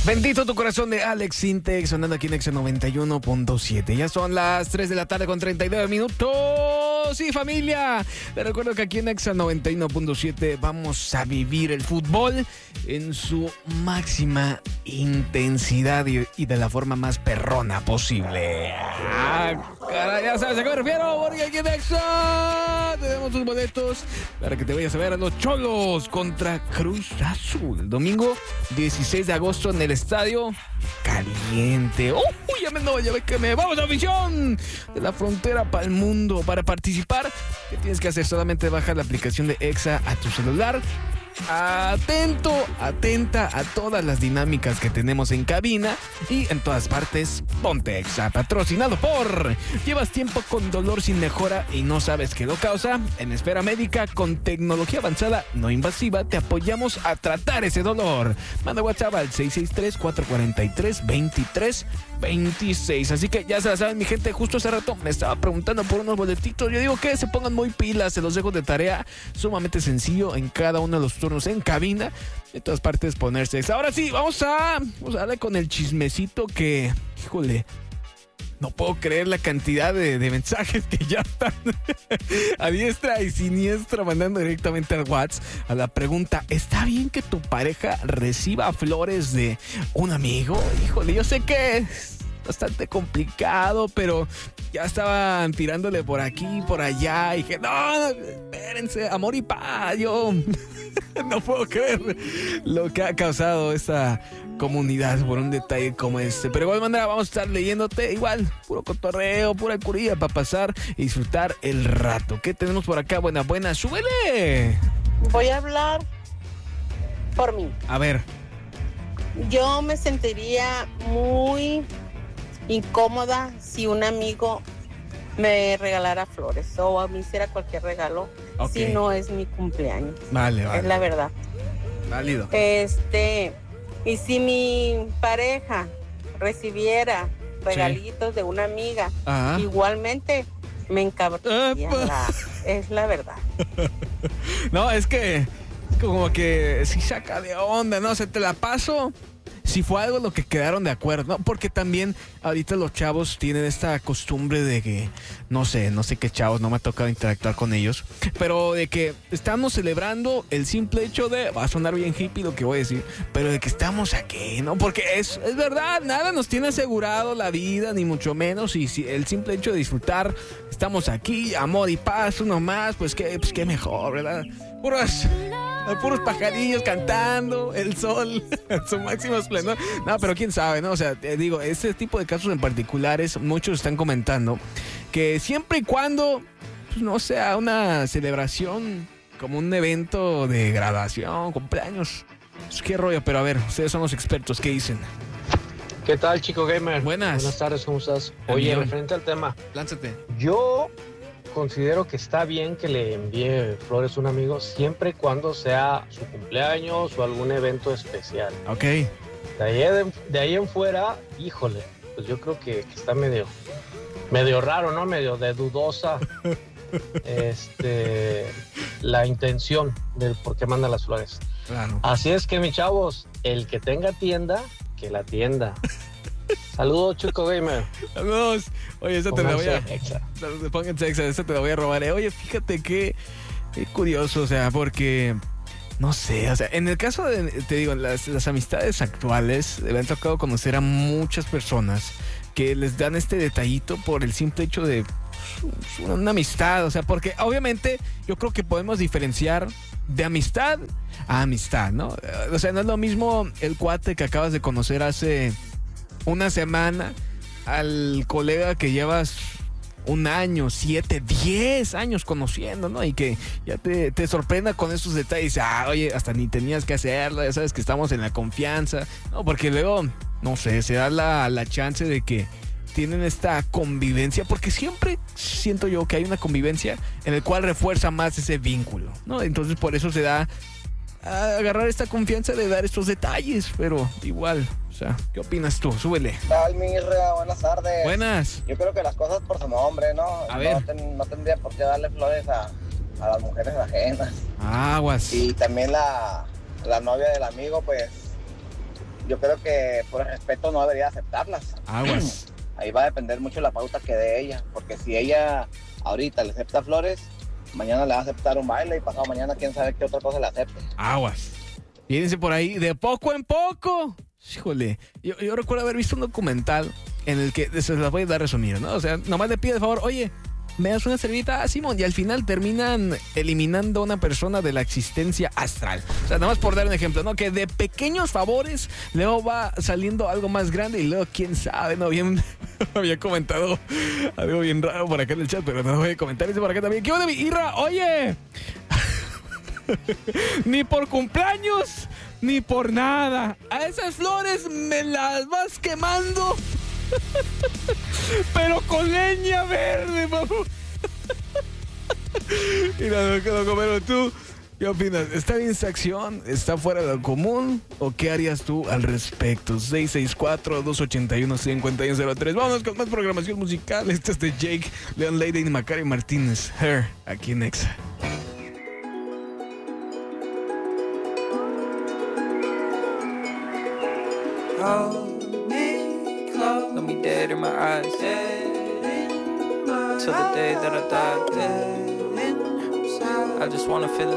Bendito tu corazón de Alex Sintek, sonando aquí en Exa 91.7. Ya son las 3 de la tarde con 39 minutos. Sí, familia. Les recuerdo que aquí en Exa 91.7 vamos a vivir el fútbol en su máxima intensidad y de la forma más perrona posible. Caray, ya sabes a qué me refiero, porque aquí en Exa tenemos tus boletos para que te vayas a ver a los Cholos contra Cruz Azul. El domingo 16 de agosto en el Estadio Caliente. Ya ve que me vamos a afición de la frontera para el mundo. Para participar, ¿qué tienes que hacer? Solamente baja la aplicación de Exa a tu celular. Atenta a todas las dinámicas que tenemos en cabina y en todas partes. Ponte Exa, patrocinado por ¿Llevas tiempo con dolor sin mejora y no sabes qué lo causa? En Esfera Médica, con tecnología avanzada no invasiva, te apoyamos a tratar ese dolor. Manda WhatsApp al 663-443-2326. Así que ya se la saben, mi gente. Justo hace rato me estaba preguntando por unos boletitos. Yo digo que se pongan muy pilas, se los dejo de tarea. Sumamente sencillo en cada uno de los turnos en cabina, de todas partes ponerse. Ahora sí, vamos a darle con el chismecito que, híjole, no puedo creer la cantidad de mensajes que ya están a diestra y siniestra mandando directamente al WhatsApp a la pregunta: ¿está bien que tu pareja reciba flores de un amigo? Híjole, yo sé que es bastante complicado, pero ya estaban tirándole por aquí y por allá. Y dije, no, espérense, amor y paz. Yo no puedo creer lo que ha causado esta comunidad por un detalle como este. Pero de igual manera vamos a estar leyéndote igual, puro cotorreo, pura curilla para pasar y disfrutar el rato. ¿Qué tenemos por acá? Buena, súbele. Voy a hablar por mí. A ver. Yo me sentiría muy incómoda si un amigo me regalara flores o a mí hiciera cualquier regalo, si no es mi cumpleaños. Vale. Es la verdad. Válido. Y si mi pareja recibiera regalitos de una amiga, igualmente me encabronaría. Es la verdad. No, es que como que si saca de onda, ¿no? Se te la paso si fue algo lo que quedaron de acuerdo, ¿no? Porque también ahorita los chavos tienen esta costumbre de que, no sé qué chavos, no me ha tocado interactuar con ellos, pero de que estamos celebrando el simple hecho de, va a sonar bien hippie lo que voy a decir, pero de que estamos aquí, ¿no? Porque es verdad, nada nos tiene asegurado la vida, ni mucho menos, y si el simple hecho de disfrutar, estamos aquí, amor y paz, uno más, pues qué mejor, ¿verdad? Puros pajarillos cantando, el sol en su máximo esplendor. No, pero quién sabe, ¿no? O sea, te digo, este tipo de casos en particulares, muchos están comentando que siempre y cuando pues, no sea una celebración como un evento de graduación, cumpleaños, pues, qué rollo. Pero a ver, ustedes son los expertos, ¿qué dicen? ¿Qué tal, chico gamer? Buenas tardes, ¿cómo estás? Oye, referente al tema, lánzate. Yo considero que está bien que le envíe flores a un amigo siempre y cuando sea su cumpleaños o algún evento especial. Ok. De ahí en fuera, híjole, pues yo creo que está medio raro, ¿no? Medio de dudosa la intención del por qué manda las flores. Claro. Así es que, mis chavos, el que tenga tienda, que la tienda. Saludos, Chico Gamer. Saludos. Oye, esa te la voy a... Pónganse Exa, esa te la voy a robar. Oye, fíjate qué curioso, o sea, porque... No sé, o sea, en el caso de, te digo, las amistades actuales, me han tocado conocer a muchas personas que les dan este detallito por el simple hecho de una amistad, o sea, porque obviamente yo creo que podemos diferenciar de amistad a amistad, ¿no? O sea, no es lo mismo el cuate que acabas de conocer hace una semana al colega que llevas un año, 7, 10 años conociendo, ¿no? Y que ya te sorprenda con estos detalles. Oye, hasta ni tenías que hacerlo, ya sabes que estamos en la confianza, ¿no? Porque luego, no sé, se da la chance de que tienen esta convivencia, porque siempre siento yo que hay una convivencia en el cual refuerza más ese vínculo, ¿no? Entonces por eso se da a agarrar esta confianza de dar estos detalles, pero igual, o sea, ¿qué opinas tú? Súbele. Tal, Mirra, buenas tardes. Buenas. Yo creo que las cosas por su nombre, ¿no? A ver. No tendría por qué darle flores a las mujeres ajenas. Aguas. Y también la novia del amigo, pues, yo creo que por respeto no debería aceptarlas. Aguas. Ahí va a depender mucho la pauta que dé ella, porque si ella ahorita le acepta flores, mañana le va a aceptar un baile y pasado mañana quién sabe qué otra cosa le acepte. Aguas. Fíjense por ahí, de poco en poco. Híjole, yo recuerdo haber visto un documental en el que, se las voy a dar a resumir, ¿no? O sea, nomás le pide de favor, oye, ¿me das una servilleta? Ah, Simón, y al final terminan eliminando a una persona de la existencia astral. O sea, nomás por dar un ejemplo, ¿no? Que de pequeños favores luego va saliendo algo más grande y luego, quién sabe, ¿no? Bien, había comentado algo bien raro por acá en el chat, pero no voy a comentar eso por acá también. ¿Qué onda, mi Irra? Oye, ni por cumpleaños, ni por nada. A esas flores me las vas quemando. Pero con leña verde, mamá. Y la pero tú, ¿qué opinas? ¿Está bien esta acción? ¿Está fuera de lo común? ¿O qué harías tú al respecto? 664-281-5103. Vámonos con más programación musical. Este es de Jake, Leon Leiden y Macario Martínez. Her, aquí en Exa. Let me dead in my eyes till the day that I die. I just wanna feel it.